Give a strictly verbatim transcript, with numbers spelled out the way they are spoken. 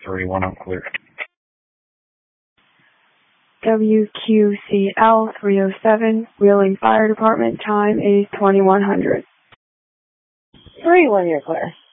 three one oh clear. W Q C L three oh seven, Wheeling Fire Department, time is twenty-one hundred. three one, you're clear.